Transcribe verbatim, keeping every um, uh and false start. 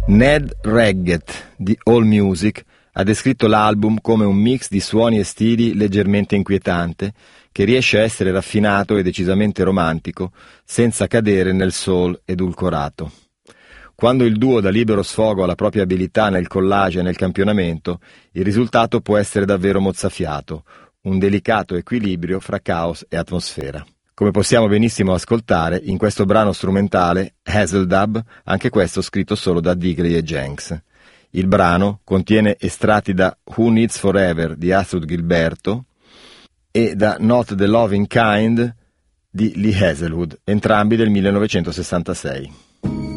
Ned Raggett di AllMusic ha descritto l'album come un mix di suoni e stili leggermente inquietante che riesce a essere raffinato e decisamente romantico senza cadere nel soul edulcorato. Quando il duo dà libero sfogo alla propria abilità nel collage e nel campionamento, il risultato può essere davvero mozzafiato, un delicato equilibrio fra caos e atmosfera. Come possiamo benissimo ascoltare in questo brano strumentale Hazeldub, anche questo scritto solo da Digley e Jenks. Il brano contiene estratti da Who Needs Forever di Astrud Gilberto e da Not the Loving Kind di Lee Hazelwood, entrambi del millenovecentosessantasei.